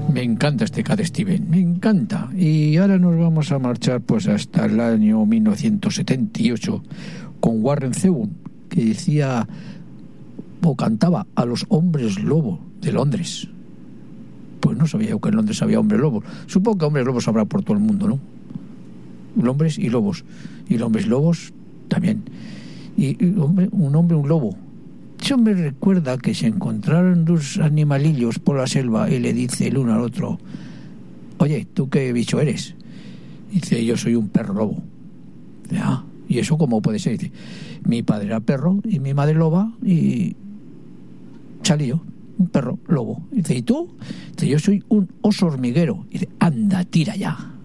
Me encanta este Cat Stevens, me encanta. Y ahora nos vamos a marchar pues hasta el año 1978 con Warren Zevon, que decía o cantaba a los hombres lobo de Londres. Pues no sabía yo que en Londres había hombres lobos. Supongo que hombres lobos habrá por todo el mundo, ¿no? Hombres y lobos. Y los hombres lobos también. Y un lobo. Eso me recuerda que se encontraron dos animalillos por la selva y le dice el uno al otro: oye, ¿tú qué bicho eres? Dice: yo soy un perro lobo. Dice: ah, ¿y eso cómo puede ser? Dice: mi padre era perro y mi madre loba y salí yo, un perro lobo. Dice: ¿y tú? Dice: yo soy un oso hormiguero. Dice: anda, tira ya.